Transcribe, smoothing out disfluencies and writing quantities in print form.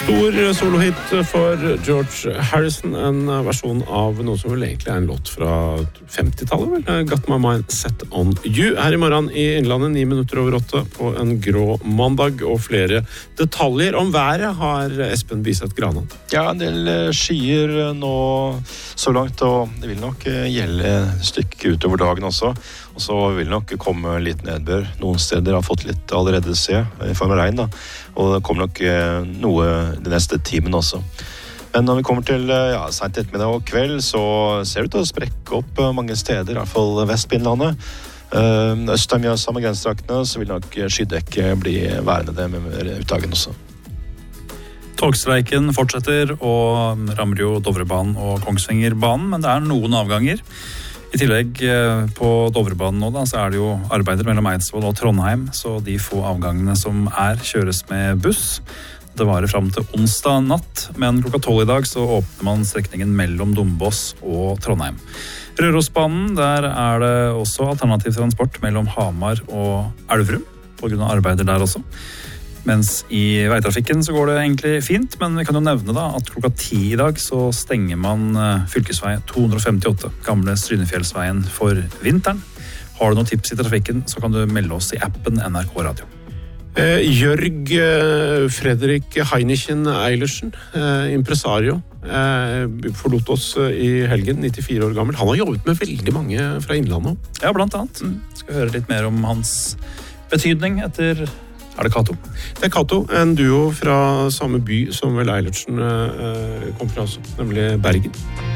Stor solohit for George Harrison, en versjon av noe som vel egentlig en låt fra 50-tallet, vel? Got My Mind Set On You. Her i morgen i Innlandet, 9:08 på en grå mandag, og flere detaljer om været har Espen Biseth Granat. Ja, en del skyer nå så langt, og det vil nok gjelde et stykke utover dagen også. Og så vil nok komme litt nedbør. Noen steder har fått litt allerede se, i form av regn da. Og det kommer nok noe de neste timen også. Men når vi kommer til sent ettermiddag og kveld, så ser det ut til å sprekke opp mange steder, i hvert fall vest på Innlandet. Øst av Mjøsa med grensetraktene, så vil nok skydekket bli værende det med utdagen også. Togstreiken fortsetter og rammer jo Dovrebanen og Kongsvingerbanen, men det er noen avganger. I tillegg på Dovrebanen nå da, så det jo arbeider mellom Eidsvoll og Trondheim, så de få avgangene som kjøres med buss. Det varer frem til onsdag natt, men klokka 12 i dag så åpner man strekningen mellom Dombås og Trondheim. Rørosbanen, der det også alternativ transport mellom Hamar og Elverum, på grunn av arbeider der også. Mens i veitrafikken så går det egentlig fint, men vi kan jo nevne da at klokka 10 i dag så stenger man fylkesvei 258, gamle Strynefjellsveien, for vinteren. Har du noen tips i trafikken, så kan du melde oss i appen NRK Radio. Jørg Fredrik Heinichen Eilertsen, impresario, forlot oss i helgen, 94 år gammel. Han har jobbet med veldig mange fra Innlandet. Ja, blant annet. Skal høre litt mer om hans betydning etter... det Kato? Det Kato, en duo fra samme by som vel Eilertsen kom fra også, nemlig Bergen.